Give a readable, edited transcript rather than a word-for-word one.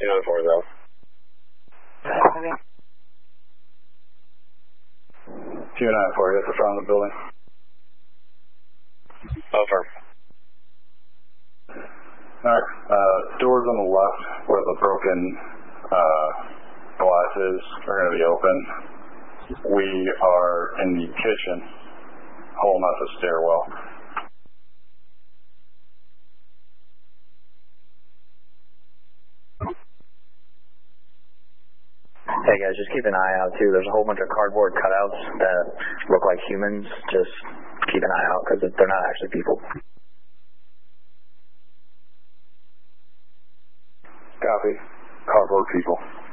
294 is out. 294, you at the front of the building. Over. Alright, doors on the left where the broken glass is are going to be open. We are in the kitchen, holding up the stairwell. Hey guys, just keep an eye out too. There's a whole bunch of cardboard cutouts that look like humans. Just keep an eye out because they're not actually people. Copy. Cardboard people.